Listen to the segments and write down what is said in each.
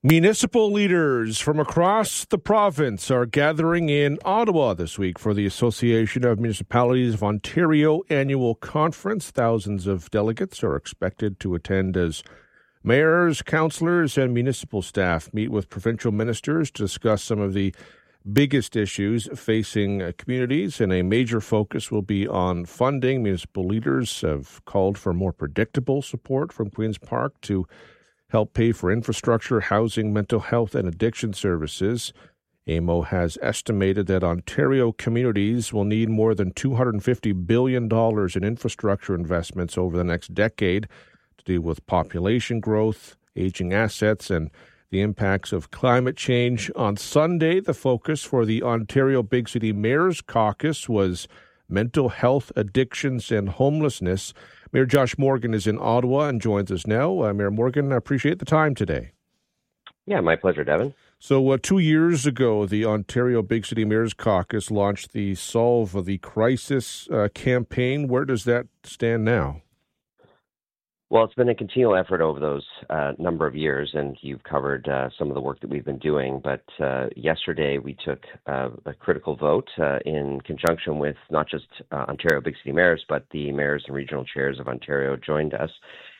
Municipal leaders from across the province are gathering in Ottawa this week for the Association of Municipalities of Ontario annual conference. Thousands of delegates are expected to attend as mayors, councillors, and municipal staff meet with provincial ministers to discuss some of the biggest issues facing communities, and a major focus will be on funding. Municipal leaders have called for more predictable support from Queen's Park to help pay for infrastructure, housing, mental health, and addiction services. AMO has estimated that Ontario communities will need more than $250 billion in infrastructure investments over the next decade to deal with population growth, aging assets, and the impacts of climate change. On Sunday, the focus for the Ontario Big City Mayors Caucus was mental health, addictions, and homelessness. Mayor Josh Morgan is in Ottawa and joins us now. Mayor Morgan, I appreciate the time today. Yeah, my pleasure, Devin. So 2 years ago, the Ontario Big City Mayors Caucus launched the Solve the Crisis campaign. Where does that stand now? Well, it's been a continual effort over those number of years, and you've covered some of the work that we've been doing. But yesterday, we took a critical vote in conjunction with not just Ontario Big City Mayors, but the mayors and regional chairs of Ontario joined us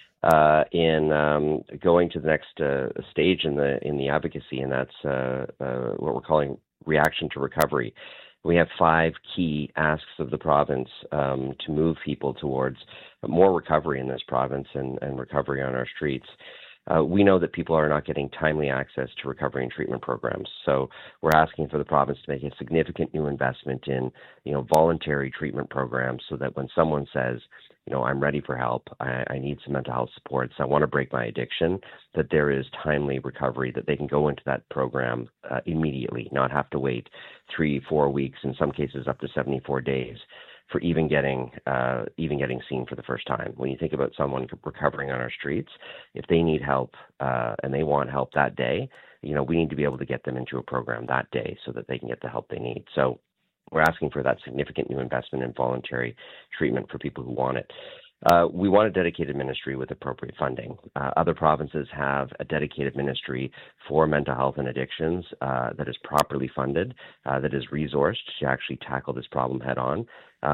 in going to the next stage in the advocacy, and that's what we're calling reaction to recovery. We have 5 key asks of the province to move people towards more recovery in this province and recovery on our streets. We know that people are not getting timely access to recovery and treatment programs. So we're asking for the province to make a significant new investment in, voluntary treatment programs so that when someone says, I'm ready for help, I need some mental health supports, I want to break my addiction, that there is timely recovery, that they can go into that program immediately, not have to wait 3-4 weeks, in some cases up to 74 days for even getting seen for the first time. When you think about someone recovering on our streets, if they need help and they want help that day, we need to be able to get them into a program that day so that they can get the help they need. So we're asking for that significant new investment in voluntary treatment for people who want it. We want a dedicated ministry with appropriate funding. Other provinces have a dedicated ministry for mental health and addictions that is properly funded, that is resourced to actually tackle this problem head on.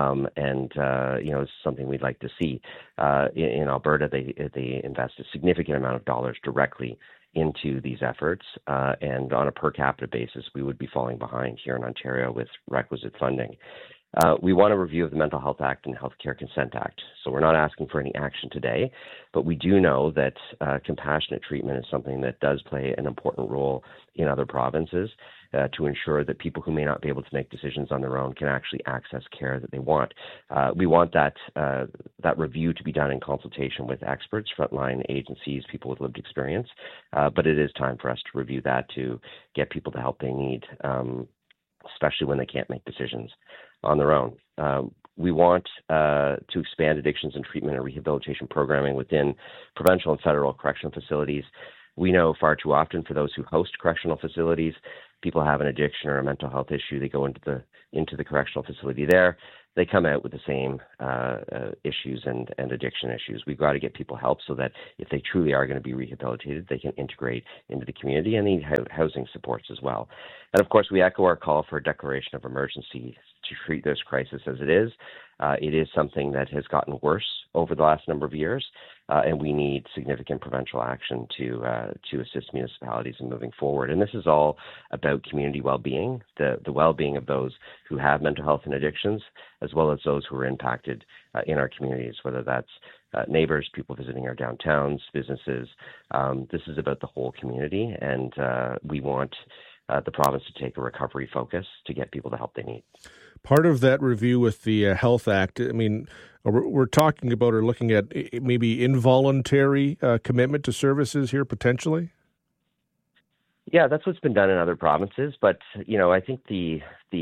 It's something we'd like to see. In Alberta, they invest a significant amount of dollars directly into these efforts, and on a per capita basis, we would be falling behind here in Ontario with requisite funding. We want a review of the Mental Health Act and Healthcare Consent Act. So we're not asking for any action today, but we do know that compassionate treatment is something that does play an important role in other provinces to ensure that people who may not be able to make decisions on their own can actually access care that they want. We want that review to be done in consultation with experts, frontline agencies, people with lived experience, but it is time for us to review that to get people the help they need, especially when they can't make decisions on their own. We want to expand addictions and treatment and rehabilitation programming within provincial and federal correctional facilities. We know far too often for those who host correctional facilities, people have an addiction or a mental health issue. They go into the correctional facility there. They come out with the same issues and addiction issues. We've got to get people help so that if they truly are going to be rehabilitated, they can integrate into the community and need housing supports as well. And of course, we echo our call for a declaration of emergency to treat this crisis as it is. It is something that has gotten worse over the last number of years, and we need significant provincial action to assist municipalities in moving forward. And this is all about community well-being, the well-being of those who have mental health and addictions, as well as those who are impacted in our communities, whether that's neighbors, people visiting our downtowns, businesses. This is about the whole community, and we want the province to take a recovery focus to get people the help they need. Part of that review with the Health Act, we're talking about or looking at maybe involuntary commitment to services here potentially? Yeah, that's what's been done in other provinces, but I think the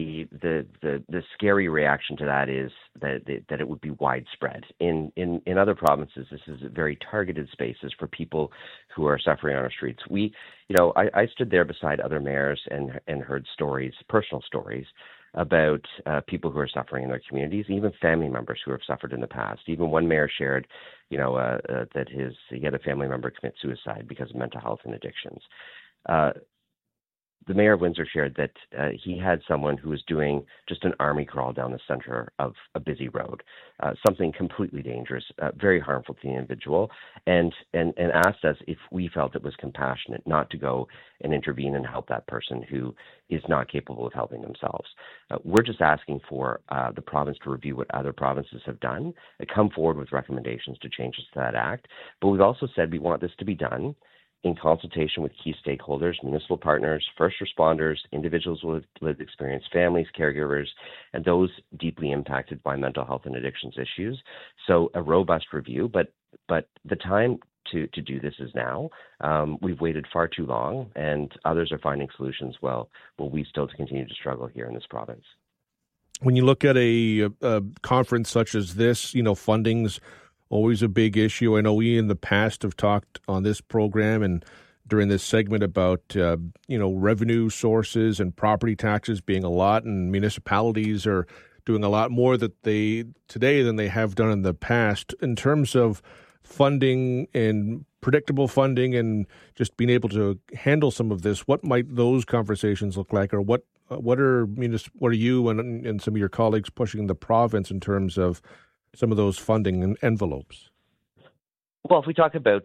scary reaction to that is that it would be widespread. In other provinces, this is very targeted spaces for people who are suffering on our streets. I stood there beside other mayors and heard stories, personal stories, about people who are suffering in their communities, even family members who have suffered in the past. Even one mayor shared, that he had a family member commit suicide because of mental health and addictions. the mayor of Windsor shared that he had someone who was doing just an army crawl down the center of a busy road, something completely dangerous, very harmful to the individual, and asked us if we felt it was compassionate not to go and intervene and help that person who is not capable of helping themselves. We're just asking for the province to review what other provinces have done and come forward with recommendations to changes to that act. But we've also said we want this to be done in consultation with key stakeholders, municipal partners, first responders, individuals with lived experience, families, caregivers, and those deeply impacted by mental health and addictions issues. So a robust review, but the time to do this is now. We've waited far too long, and others are finding solutions. Well, we still continue to struggle here in this province. When you look at a conference such as this, funding's always a big issue. I know we in the past have talked on this program and during this segment about, revenue sources and property taxes being a lot, and municipalities are doing a lot more today than they have done in the past. In terms of funding and predictable funding and just being able to handle some of this, what might those conversations look like, or what are you and some of your colleagues pushing the province in terms of some of those funding envelopes? Well, if we talk about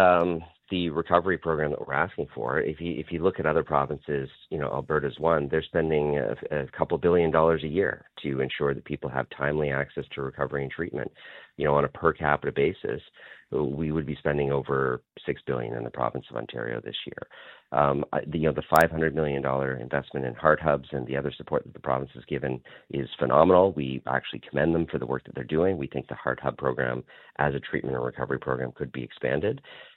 the recovery program that we're asking for, if you look at other provinces, Alberta's one, they're spending a couple $2 billion a year to ensure that people have timely access to recovery and treatment. On a per capita basis, we would be spending over $6 billion in the province of Ontario this year. The $500 million investment in Heart Hubs and the other support that the province has given is phenomenal. We actually commend them for the work that they're doing. We think the Heart Hub program as a treatment and recovery program could be expanded.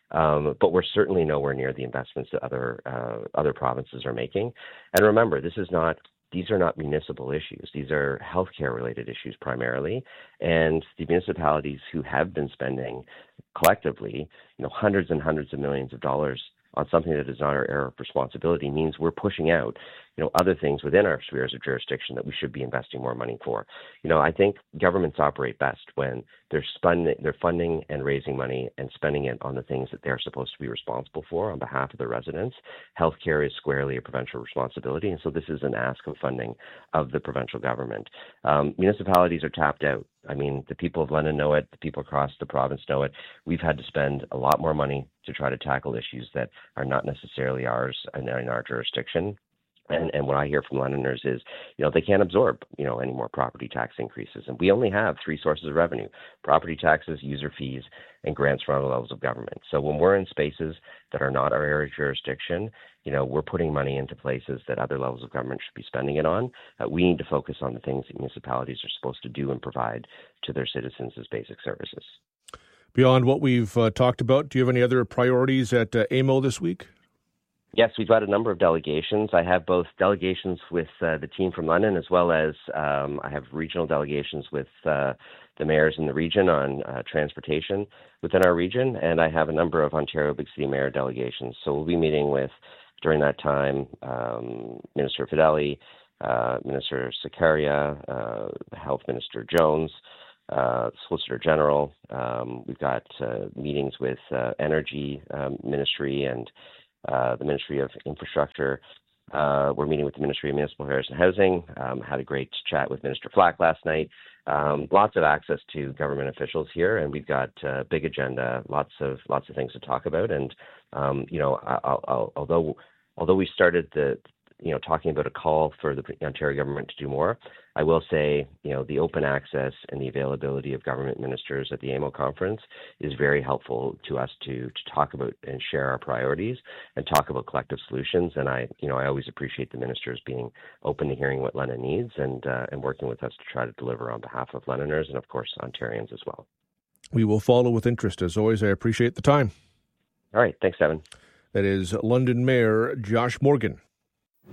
But we're certainly nowhere near the investments that other provinces are making. And remember, these are not municipal issues. These are healthcare-related issues primarily, and the municipalities who have been spending collectively, hundreds and hundreds of millions of dollars on something that is not our area of responsibility means we're pushing out, other things within our spheres of jurisdiction that we should be investing more money for. I think governments operate best when they're funding and raising money and spending it on the things that they're supposed to be responsible for on behalf of the residents. Healthcare is squarely a provincial responsibility, and so this is an ask of funding of the provincial government. Municipalities are tapped out. I mean, the people of London know it. The people across the province know it. We've had to spend a lot more money to try to tackle issues that are not necessarily ours and in our jurisdiction. And what I hear from Londoners is, they can't absorb, any more property tax increases. And we only have three sources of revenue: property taxes, user fees, and grants from other levels of government. So when we're in spaces that are not our area of jurisdiction, we're putting money into places that other levels of government should be spending it on. We need to focus on the things that municipalities are supposed to do and provide to their citizens as basic services. Beyond what we've talked about, do you have any other priorities at AMO this week? Yes, we've got a number of delegations. I have both delegations with the team from London, as well as I have regional delegations with the mayors in the region on transportation within our region, and I have a number of Ontario Big City Mayor delegations. So we'll be meeting with, during that time, Minister Fedeli, Minister Sakaria, Health Minister Jones, Solicitor General. We've got meetings with Energy Ministry and the Ministry of Infrastructure. We're meeting with the Ministry of Municipal Affairs and Housing. Had a great chat with Minister Flack last night. Lots of access to government officials here, and we've got a big agenda, lots of things to talk about. And although we started talking about a call for the Ontario government to do more, I will say, the open access and the availability of government ministers at the AMO conference is very helpful to us to talk about and share our priorities and talk about collective solutions. And I always appreciate the ministers being open to hearing what London needs and working with us to try to deliver on behalf of Londoners and, of course, Ontarians as well. We will follow with interest. As always, I appreciate the time. All right. Thanks, Devin. That is London Mayor Josh Morgan.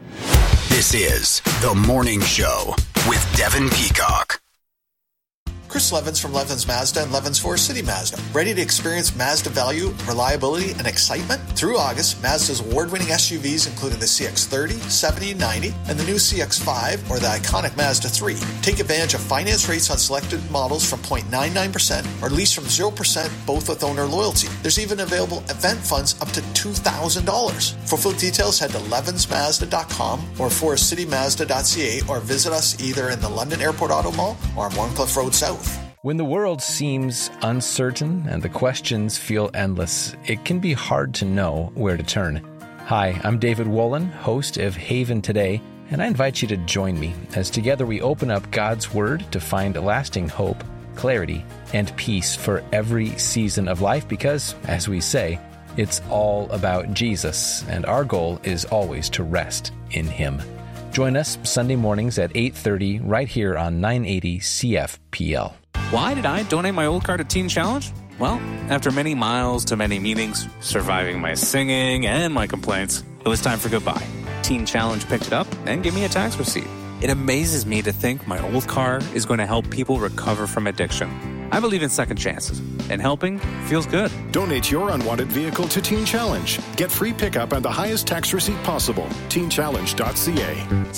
This is The Morning Show with Devin Peacock. Chris Levins from Levins Mazda and Levins Forest City Mazda. Ready to experience Mazda value, reliability, and excitement? Through August, Mazda's award-winning SUVs, including the CX-30, 70, 90, and the new CX-5 or the iconic Mazda 3. Take advantage of finance rates on selected models from 0.99% or lease from 0%, both with owner loyalty. There's even available event funds up to $2,000. For full details, head to levinsmazda.com or forestcitymazda.ca or visit us either in the London Airport Auto Mall or on Warncliffe Road South. When the world seems uncertain and the questions feel endless, it can be hard to know where to turn. Hi, I'm David Wolin, host of Haven Today, and I invite you to join me as together we open up God's Word to find lasting hope, clarity, and peace for every season of life because, as we say, it's all about Jesus, and our goal is always to rest in Him. Join us Sunday mornings at 8:30 right here on 980 CFPL. Why did I donate my old car to Teen Challenge? Well, after many miles to many meetings, surviving my singing and my complaints, it was time for goodbye. Teen Challenge picked it up and gave me a tax receipt. It amazes me to think my old car is going to help people recover from addiction. I believe in second chances, and helping feels good. Donate your unwanted vehicle to Teen Challenge. Get free pickup and the highest tax receipt possible. TeenChallenge.ca.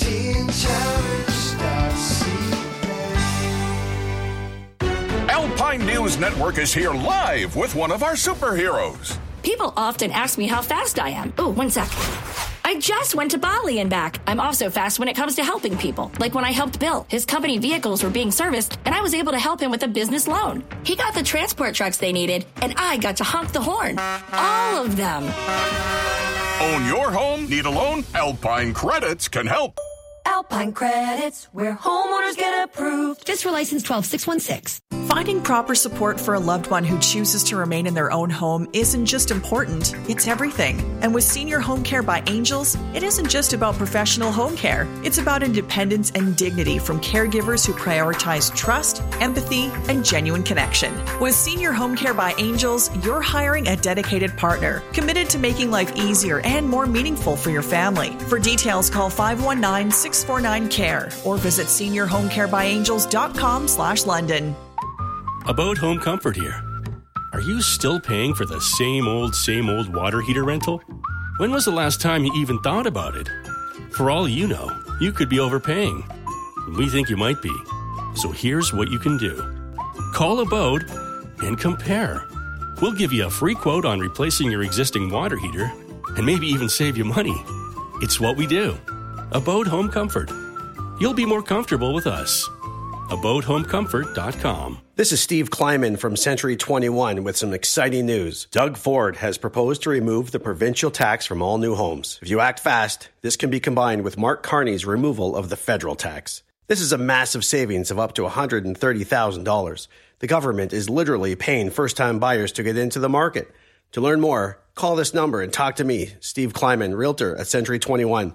TeenChallenge.ca. Alpine News Network is here live with one of our superheroes. People often ask me how fast I am. Oh, one sec. I just went to Bali and back. I'm also fast when it comes to helping people. Like when I helped Bill. His company vehicles were being serviced, and I was able to help him with a business loan. He got the transport trucks they needed, and I got to honk the horn. All of them. Own your home? Need a loan? Alpine Credits can help. Alpine Credits, where homeowners get approved. Just for license 12616. Finding proper support for a loved one who chooses to remain in their own home isn't just important, it's everything. And with Senior Home Care by Angels, it isn't just about professional home care. It's about independence and dignity from caregivers who prioritize trust, empathy, and genuine connection. With Senior Home Care by Angels, you're hiring a dedicated partner, committed to making life easier and more meaningful for your family. For details, call 519-649-CARE or visit seniorhomecarebyangels.com/London. About Home Comfort here. Are you still paying for the same old water heater rental? When was the last time you even thought about it? For all you know, you could be overpaying. We think you might be. So here's what you can do. Call Abode and compare. We'll give you a free quote on replacing your existing water heater and maybe even save you money. It's what we do. Abode Home Comfort. You'll be more comfortable with us. AbodeHomeComfort.com. This is Steve Kleiman from Century 21 with some exciting news. Doug Ford has proposed to remove the provincial tax from all new homes. If you act fast, this can be combined with Mark Carney's removal of the federal tax. This is a massive savings of up to $130,000. The government is literally paying first-time buyers to get into the market. To learn more, call this number and talk to me, Steve Kleiman, Realtor at Century 21,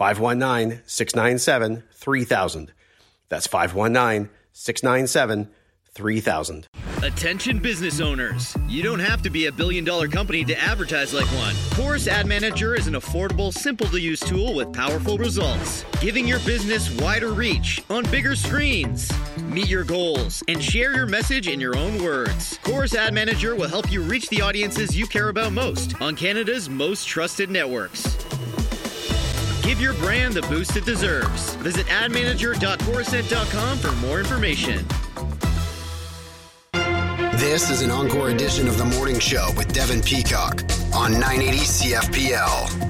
519-697-3000. That's 519-697-3000. Attention business owners. You don't have to be a billion-dollar company to advertise like one. Chorus Ad Manager is an affordable, simple-to-use tool with powerful results, giving your business wider reach on bigger screens. Meet your goals and share your message in your own words. Chorus Ad Manager will help you reach the audiences you care about most on Canada's most trusted networks. Give your brand the boost it deserves. Visit admanager.chorusnet.com for more information. This is an encore edition of The Morning Show with Devin Peacock on 980 CFPL.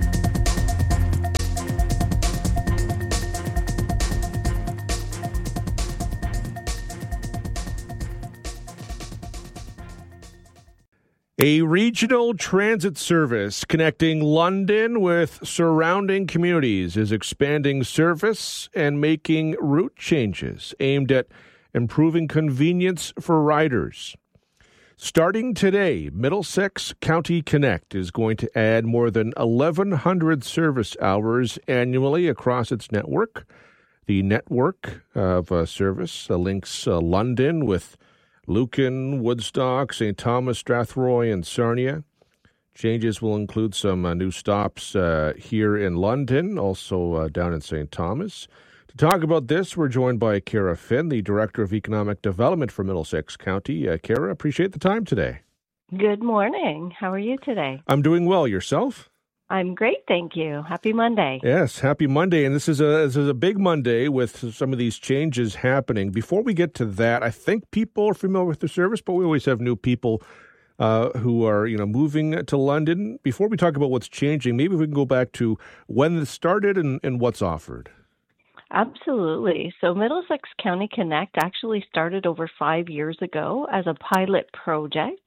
A regional transit service connecting London with surrounding communities is expanding service and making route changes aimed at improving convenience for riders. Starting today, Middlesex County Connect is going to add more than 1,100 service hours annually across its network. The network of service links London with Lucan, Woodstock, St. Thomas, Strathroy, and Sarnia. Changes will include some new stops here in London, also down in St. Thomas. To talk about this, we're joined by Kara Finn, the Director of Economic Development for Middlesex County. Kara, appreciate the time today. Good morning. How are you today? I'm doing well. Yourself? I'm great, thank you. Happy Monday. Yes, happy Monday. And this is a big Monday with some of these changes happening. Before we get to that, I think people are familiar with the service, but we always have new people who are, moving to London. Before we talk about what's changing, maybe we can go back to when this started and what's offered. Absolutely. So Middlesex County Connect actually started over 5 years ago as a pilot project.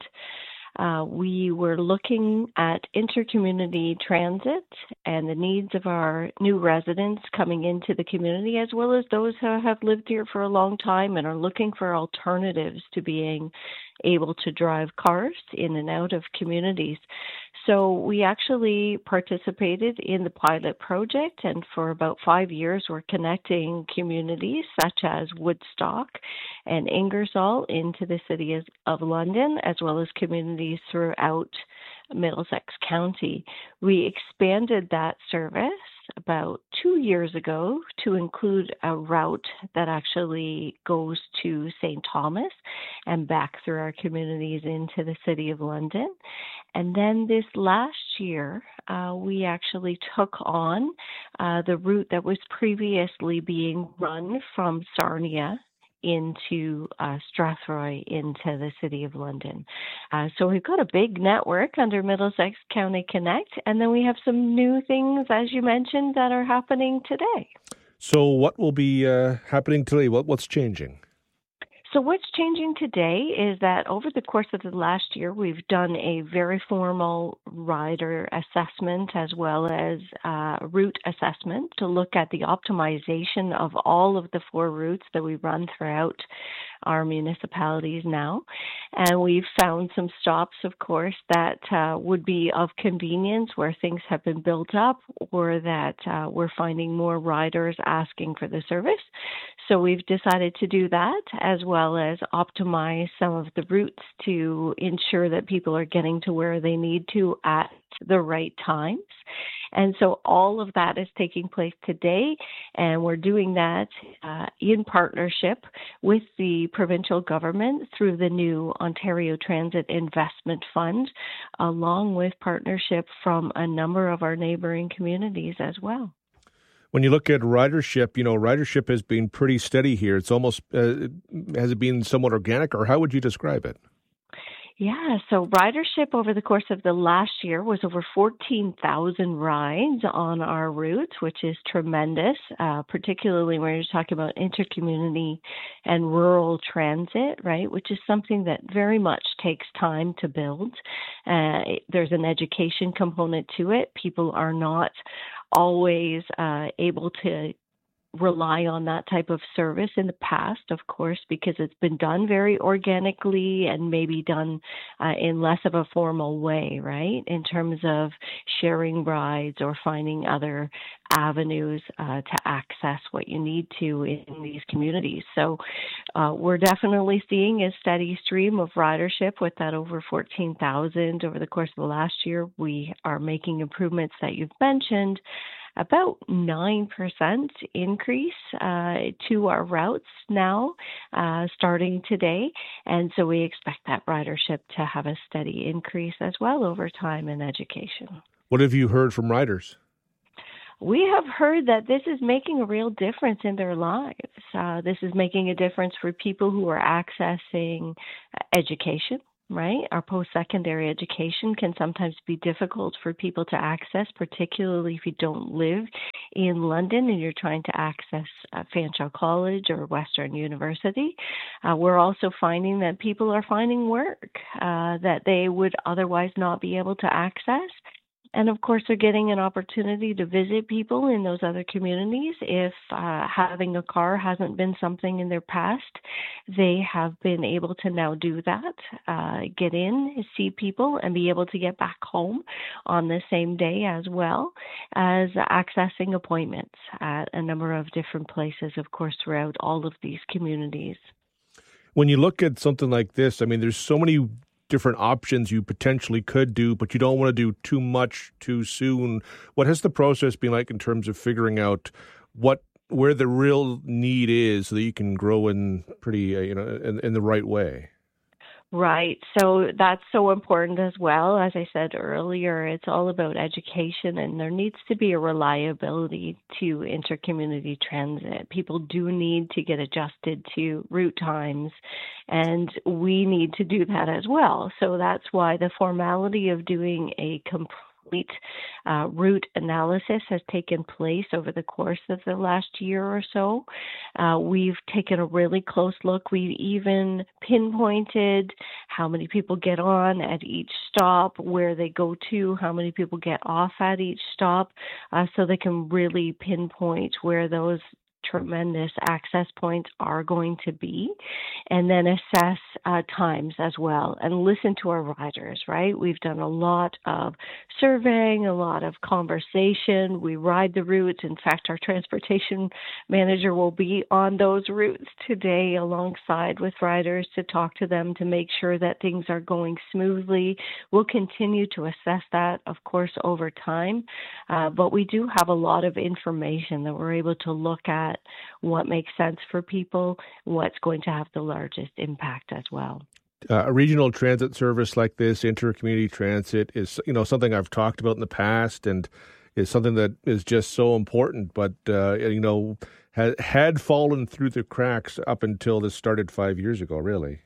We were looking at intercommunity transit and the needs of our new residents coming into the community, as well as those who have lived here for a long time and are looking for alternatives to being able to drive cars in and out of communities. So we actually participated in the pilot project, and for about 5 years we're connecting communities such as Woodstock and Ingersoll into the city of London, as well as communities throughout Middlesex County. We expanded that service about 2 years ago to include a route that actually goes to St. Thomas and back through our communities into the city of London. And then this last year, we actually took on the route that was previously being run from Sarnia into Strathroy into the City of London. So we've got a big network under Middlesex County Connect, and then we have some new things, as you mentioned, that are happening today. So what will be happening today? What's changing? So what's changing today is that over the course of the last year, we've done a very formal rider assessment as well as route assessment to look at the optimization of all of the 4 routes that we run throughout our municipalities now. And we've found some stops, of course, that would be of convenience where things have been built up or that we're finding more riders asking for the service. So we've decided to do that, as well as optimize some of the routes to ensure that people are getting to where they need to at the right times. And so all of that is taking place today, and we're doing that in partnership with the provincial government through the new Ontario Transit Investment Fund, along with partnership from a number of our neighboring communities as well. When you look at ridership, ridership has been pretty steady here. It's almost, has it been somewhat organic, or how would you describe it? Yeah, so ridership over the course of the last year was over 14,000 rides on our routes, which is tremendous, particularly when you're talking about intercommunity and rural transit, right, which is something that very much takes time to build. There's an education component to it. People are not always able to rely on that type of service in the past, of course, because it's been done very organically and maybe done in less of a formal way, right, in terms of sharing rides or finding other avenues to access what you need to in these communities. So we're definitely seeing a steady stream of ridership with that over 14,000 over the course of the last year. We are making improvements that you've mentioned, about 9% increase to our routes now, starting today. And so we expect that ridership to have a steady increase as well over time in education. What have you heard from riders? We have heard that this is making a real difference in their lives. This is making a difference for people who are accessing education. Right? Our post-secondary education can sometimes be difficult for people to access, particularly if you don't live in London and you're trying to access Fanshawe College or Western University. We're also finding that people are finding work that they would otherwise not be able to access. And of course, they're getting an opportunity to visit people in those other communities. If having a car hasn't been something in their past, they have been able to now do that, get in, see people, and be able to get back home on the same day, as well as accessing appointments at a number of different places, of course, throughout all of these communities. When you look at something like this, I mean, there's so many different options you potentially could do, but you don't want to do too much too soon. What has the process been like in terms of figuring out what where the real need is, so that you can grow in pretty in the right way. Right. So that's so important as well. As I said earlier, it's all about education, and there needs to be a reliability to intercommunity transit. People do need to get adjusted to route times, and we need to do that as well. So that's why the formality of doing a complete route analysis has taken place over the course of the last year or so. We've taken a really close look. We've even pinpointed how many people get on at each stop, where they go to, how many people get off at each stop, so they can really pinpoint where those tremendous access points are going to be, and then assess times as well, and listen to our riders, right? We've done a lot of surveying, a lot of conversation. We ride the routes. In fact, our transportation manager will be on those routes today alongside with riders to talk to them to make sure that things are going smoothly. We'll continue to assess that, of course, over time, but we do have a lot of information that we're able to look at what makes sense for people, what's going to have the largest impact as well. A regional transit service like this, intercommunity transit, is something I've talked about in the past, and is something that is just so important, but had fallen through the cracks up until this started 5 years ago, really.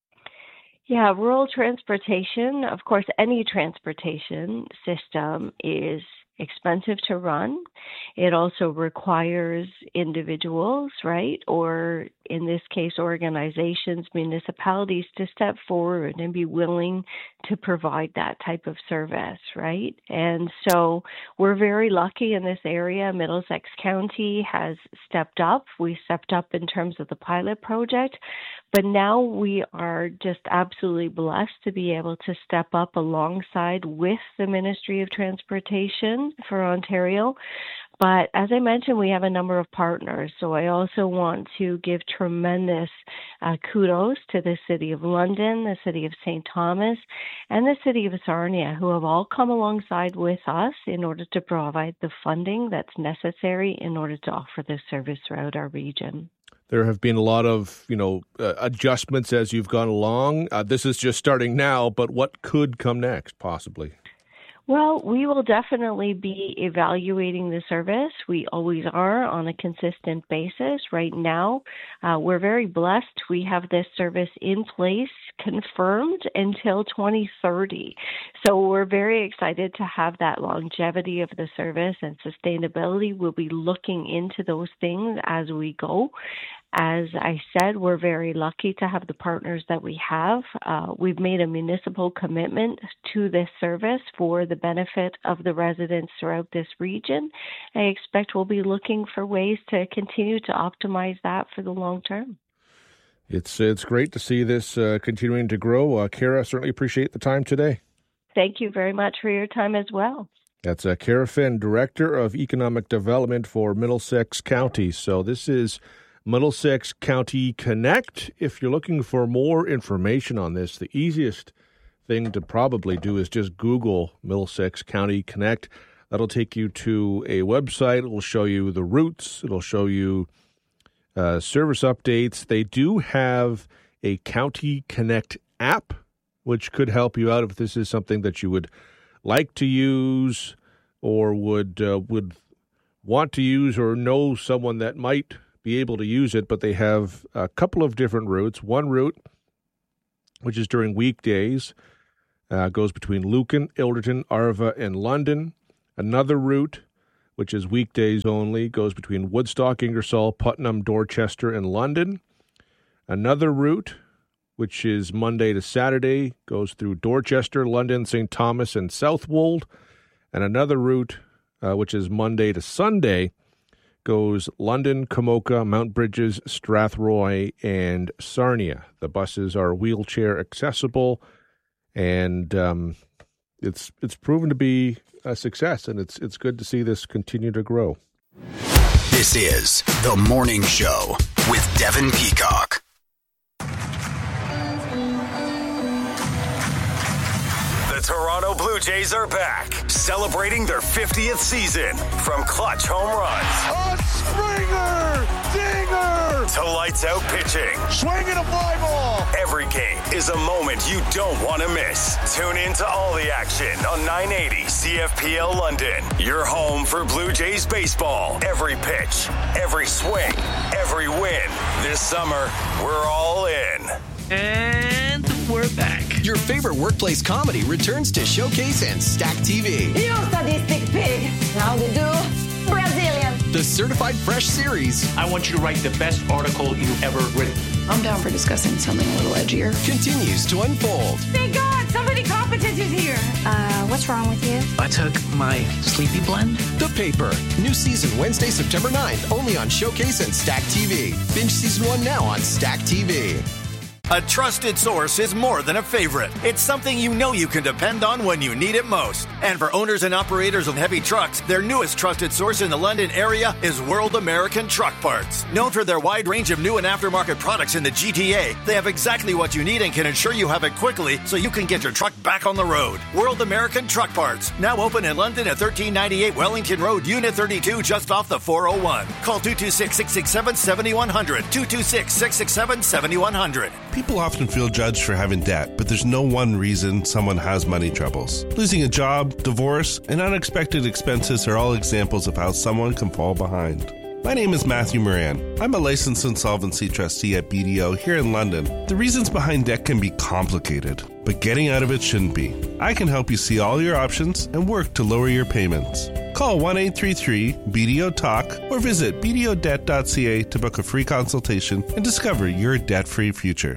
Yeah, rural transportation, of course, any transportation system is expensive to run. It also requires individuals, right? Or in this case, organizations, municipalities to step forward and be willing to provide that type of service, right? And so we're very lucky in this area. Middlesex County has stepped up. We stepped up in terms of the pilot project, but now we are just absolutely blessed to be able to step up alongside with the Ministry of Transportation for Ontario. But as I mentioned, we have a number of partners. So I also want to give tremendous kudos to the City of London, the City of St. Thomas, and the City of Sarnia, who have all come alongside with us in order to provide the funding that's necessary in order to offer this service throughout our region. There have been a lot of, adjustments as you've gone along. This is just starting now, but what could come next, possibly? Well, we will definitely be evaluating the service. We always are on a consistent basis. Right now, we're very blessed. We have this service in place, confirmed until 2030. So we're very excited to have that longevity of the service and sustainability. We'll be looking into those things as we go. As I said, we're very lucky to have the partners that we have. We've made a municipal commitment to this service for the benefit of the residents throughout this region. I expect we'll be looking for ways to continue to optimize that for the long term. It's great to see this continuing to grow. Kara, certainly appreciate the time today. Thank you very much for your time as well. That's Kara Finn, Director of Economic Development for Middlesex County. So this is Middlesex County Connect. If you're looking for more information on this, the easiest thing to probably do is just Google Middlesex County Connect. That'll take you to a website. It'll show you the routes. It'll show you service updates. They do have a County Connect app, which could help you out if this is something that you would like to use or would want to use, or know someone that might be able to use it. But they have a couple of different routes. One route, which is during weekdays, goes between Lucan, Ilderton, Arva, and London. Another route, which is weekdays only, goes between Woodstock, Ingersoll, Putnam, Dorchester, and London. Another route, which is Monday to Saturday, goes through Dorchester, London, St. Thomas, and Southwold. And another route, which is Monday to Sunday, goes London, Komoka, Mount Bridges, Strathroy, and Sarnia. The buses are wheelchair accessible, and it's proven to be a success, and it's good to see this continue to grow. This is The Morning Show with Devin Peacock. The Toronto Blue Jays are back, celebrating their 50th season. From clutch home runs, a Springer, dinger, to lights out pitching, swinging a fly ball. Every game is a moment you don't want to miss. Tune in to all the action on 980 CFPL London. Your home for Blue Jays baseball. Every pitch, every swing, every win. This summer, we're all in. And we're back. Your favorite workplace comedy returns to Showcase and Stack TV. You sadistic pig. How to do? Brazilian. The Certified Fresh series. I want you to write the best article you've ever written. I'm down for discussing something a little edgier. Continues to unfold. Thank God, somebody competent is here. What's wrong with you? I took my sleepy blend. The Paper. New season Wednesday, September 9th. Only on Showcase and Stack TV. Binge season 1 now on Stack TV. A trusted source is more than a favorite. It's something you know you can depend on when you need it most. And for owners and operators of heavy trucks, their newest trusted source in the London area is World American Truck Parts. Known for their wide range of new and aftermarket products in the GTA, they have exactly what you need and can ensure you have it quickly so you can get your truck back on the road. World American Truck Parts, now open in London at 1398 Wellington Road, Unit 32, just off the 401. Call 226-667-7100, 226-667-7100. People often feel judged for having debt, but there's no one reason someone has money troubles. Losing a job, divorce, and unexpected expenses are all examples of how someone can fall behind. My name is Matthew Moran. I'm a licensed insolvency trustee at BDO here in London. The reasons behind debt can be complicated, but getting out of it shouldn't be. I can help you see all your options and work to lower your payments. Call 1-833-BDO-TALK or visit bdodebt.ca to book a free consultation and discover your debt-free future.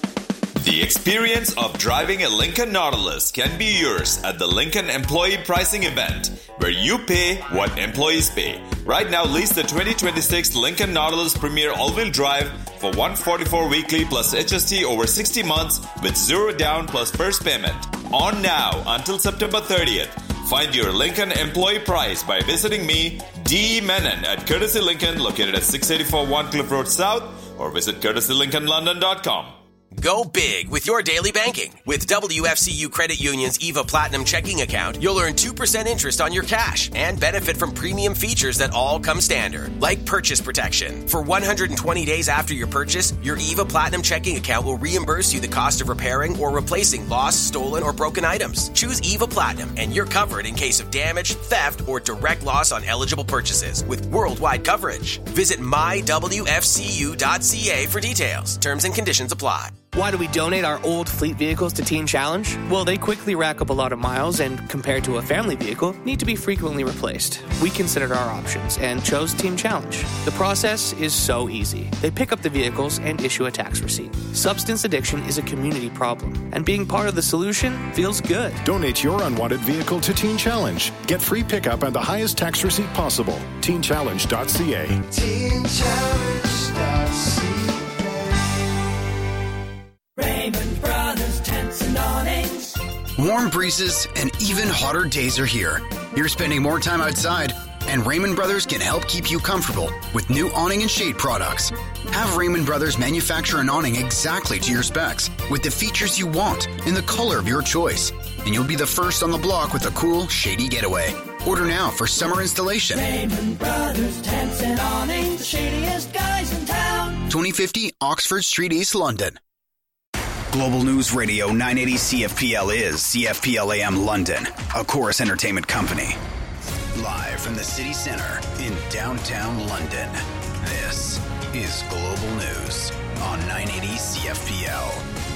The experience of driving a Lincoln Nautilus can be yours at the Lincoln Employee Pricing Event, where you pay what employees pay. Right now, lease the 2026 Lincoln Nautilus Premier All-Wheel Drive for $144 weekly plus HST over 60 months with zero down plus first payment. On now until September 30th. Find your Lincoln employee price by visiting me, D. Menon, at Courtesy Lincoln, located at 684 Warncliffe Road South, or visit courtesylincolnlondon.com. Go big with your daily banking. With WFCU Credit Union's EVA Platinum checking account, you'll earn 2% interest on your cash and benefit from premium features that all come standard, like purchase protection. For 120 days after your purchase, your EVA Platinum checking account will reimburse you the cost of repairing or replacing lost, stolen, or broken items. Choose EVA Platinum and you're covered in case of damage, theft, or direct loss on eligible purchases with worldwide coverage. Visit mywfcu.ca for details. Terms and conditions apply. Why do we donate our old fleet vehicles to Teen Challenge? Well, they quickly rack up a lot of miles and, compared to a family vehicle, need to be frequently replaced. We considered our options and chose Teen Challenge. The process is so easy. They pick up the vehicles and issue a tax receipt. Substance addiction is a community problem, and being part of the solution feels good. Donate your unwanted vehicle to Teen Challenge. Get free pickup and the highest tax receipt possible. TeenChallenge.ca. TeenChallenge.ca. Raymond Brothers Tents and Awnings. Warm breezes and even hotter days are here. You're spending more time outside, and Raymond Brothers can help keep you comfortable with new awning and shade products. Have Raymond Brothers manufacture an awning exactly to your specs with the features you want in the color of your choice, and you'll be the first on the block with a cool, shady getaway. Order now for summer installation. Raymond Brothers Tents and Awnings, the shadiest guys in town. 2050 Oxford Street, East London. Global News Radio 980 CFPL is CFPL AM London, a Chorus Entertainment company. Live from the city center in downtown London, this is Global News on 980 CFPL.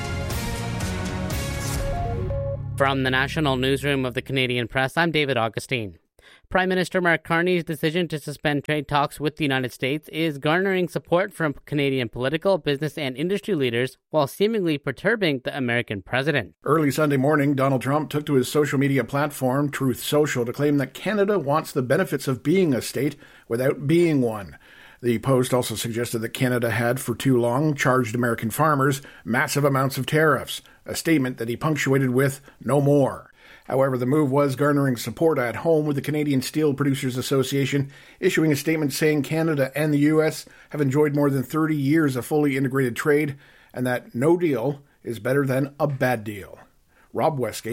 From the National Newsroom of the Canadian Press, I'm David Augustine. Prime Minister Mark Carney's decision to suspend trade talks with the United States is garnering support from Canadian political, business, and industry leaders while seemingly perturbing the American president. Early Sunday morning, Donald Trump took to his social media platform, Truth Social, to claim that Canada wants the benefits of being a state without being one. The Post also suggested that Canada had, for too long, charged American farmers massive amounts of tariffs, a statement that he punctuated with, "no more." However, the move was garnering support at home, with the Canadian Steel Producers Association issuing a statement saying Canada and the U.S. have enjoyed more than 30 years of fully integrated trade, and that no deal is better than a bad deal. Rob Westgate,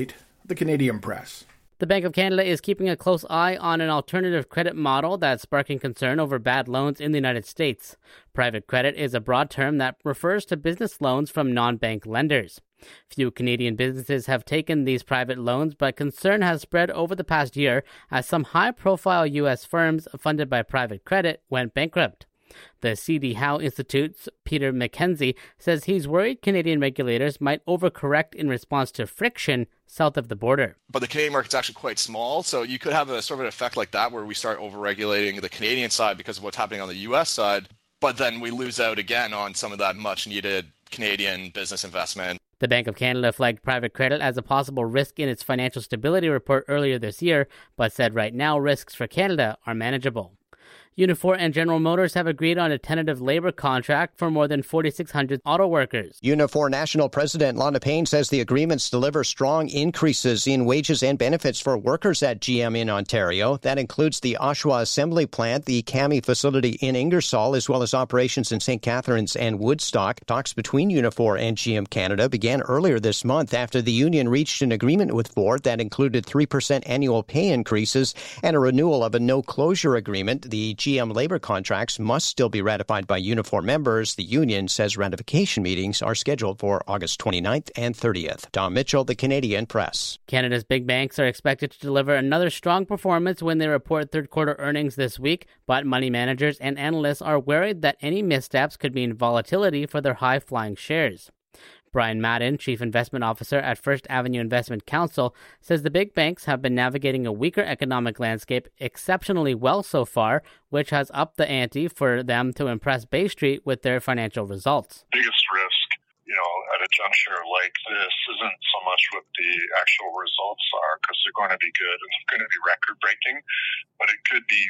the Canadian Press. The Bank of Canada is keeping a close eye on an alternative credit model that's sparking concern over bad loans in the United States. Private credit is a broad term that refers to business loans from non-bank lenders. Few Canadian businesses have taken these private loans, but concern has spread over the past year as some high-profile U.S. firms funded by private credit went bankrupt. The C.D. Howe Institute's Peter McKenzie says he's worried Canadian regulators might overcorrect in response to friction south of the border. But the Canadian market's actually quite small, so you could have a sort of an effect like that where we start overregulating the Canadian side because of what's happening on the U.S. side, but then we lose out again on some of that much-needed Canadian business investment. The Bank of Canada flagged private credit as a possible risk in its financial stability report earlier this year, but said right now risks for Canada are manageable. Unifor and General Motors have agreed on a tentative labor contract for more than 4,600 auto workers. Unifor National President Lana Payne says the agreements deliver strong increases in wages and benefits for workers at GM in Ontario. That includes the Oshawa Assembly Plant, the CAMI facility in Ingersoll, as well as operations in St. Catharines and Woodstock. Talks between Unifor and GM Canada began earlier this month after the union reached an agreement with Ford that included 3% annual pay increases and a renewal of a no-closure agreement. The GM labor contracts must still be ratified by Unifor members. The union says ratification meetings are scheduled for August 29th and 30th. Tom Mitchell, the Canadian Press. Canada's big banks are expected to deliver another strong performance when they report third-quarter earnings this week, but money managers and analysts are worried that any missteps could mean volatility for their high-flying shares. Brian Madden, Chief Investment Officer at First Avenue Investment Counsel, says the big banks have been navigating a weaker economic landscape exceptionally well so far, which has upped the ante for them to impress Bay Street with their financial results. Biggest risk, at a juncture like this isn't so much what the actual results are, because they're going to be good and they're going to be record-breaking, but it could be,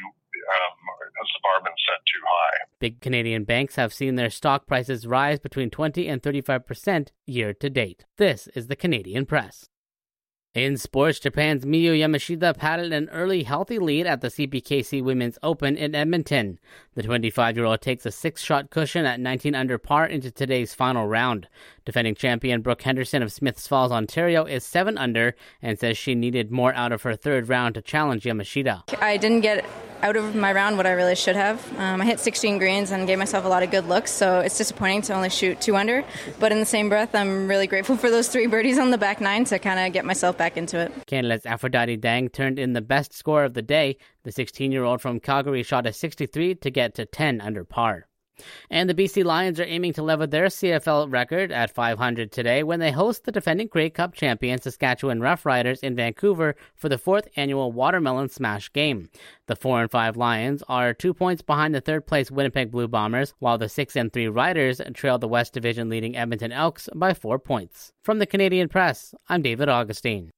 has the bar been set too high? Big Canadian banks have seen their stock prices rise between 20 and 35% year to date. This is the Canadian Press. In sports, Japan's Miyu Yamashita paddled an early healthy lead at the CPKC Women's Open in Edmonton. The 25-year-old takes a 6-shot cushion at 19 under par into today's final round. Defending champion Brooke Henderson of Smiths Falls, Ontario is 7 under and says she needed more out of her third round to challenge Yamashita. I didn't get out of my round what I really should have. I hit 16 greens and gave myself a lot of good looks, so it's disappointing to only shoot 2 under. But in the same breath, I'm really grateful for those 3 birdies on the back 9 to kind of get myself back into it. Canada's Aphrodite Dang turned in the best score of the day. The 16-year-old from Calgary shot a 63 to get to 10 under par. And the BC Lions are aiming to level their CFL record at 500 today when they host the defending Grey Cup champion Saskatchewan Roughriders in Vancouver for the 4th annual Watermelon Smash game. The 4-5 Lions are 2 points behind the third-place Winnipeg Blue Bombers, while the 6-3 Riders trail the West Division leading Edmonton Elks by 4 points. From the Canadian Press, I'm David Augustine.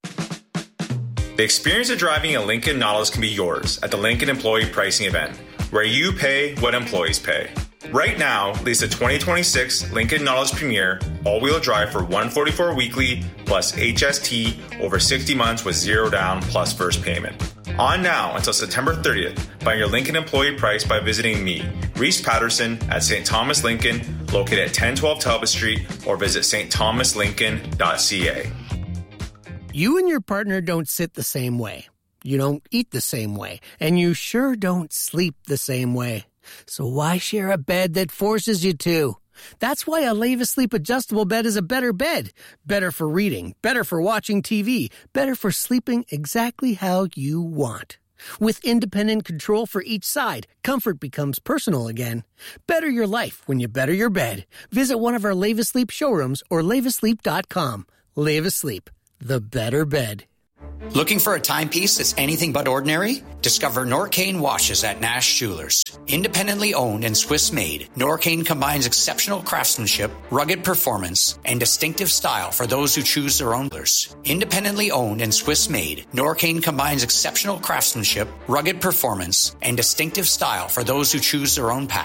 The experience of driving a Lincoln Nautilus can be yours at the Lincoln Employee Pricing Event, where you pay what employees pay. Right now, lease a 2026 Lincoln Nautilus Premier all-wheel drive for $144 weekly plus HST over 60 months with 0 down plus first payment. On now until September 30th. Find your Lincoln employee price by visiting me, Reese Patterson, at St. Thomas Lincoln, located at 1012 Talbot Street, or visit stthomaslincoln.ca. You and your partner don't sit the same way. You don't eat the same way. And you sure don't sleep the same way. So why share a bed that forces you to? That's why a Leva Sleep adjustable bed is a better bed. Better for reading, better for watching TV, better for sleeping exactly how you want. With independent control for each side, comfort becomes personal again. Better your life when you better your bed. Visit one of our Leva Sleep showrooms or levasleep.com. Leva Sleep, the better bed. Looking for a timepiece that's anything but ordinary? Discover Norcane watches at Nash Jewelers. Independently owned and Swiss-made, Norcane combines exceptional craftsmanship, rugged performance, and distinctive style for those who choose their own jewelers. Independently owned and Swiss-made, Norcane combines exceptional craftsmanship, rugged performance, and distinctive style for those who choose their own path.